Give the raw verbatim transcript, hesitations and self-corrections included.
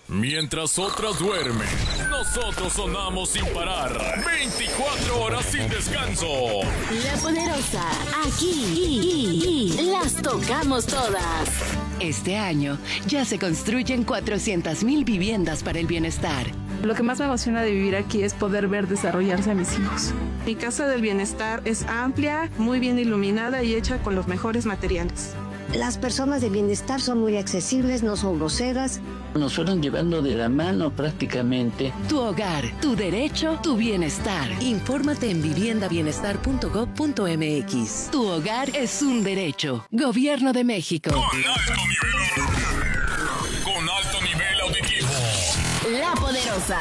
Mientras otras duermen, nosotros sonamos sin parar. veinticuatro horas sin descanso. La Poderosa, aquí las tocamos todas. Este año ya se construyen cuatrocientas mil viviendas para el bienestar. Lo que más me emociona de vivir aquí es poder ver desarrollarse a mis hijos. Mi casa del bienestar es amplia, muy bien iluminada y hecha con los mejores materiales. Las personas de bienestar son muy accesibles, no son groseras. Nos fueron llevando de la mano prácticamente. Tu hogar, tu derecho, tu bienestar. Infórmate en vivienda bienestar punto gob punto eme equis. Tu hogar es un derecho. Gobierno de México. Con alto nivel, con alto nivel auditivo. La Poderosa.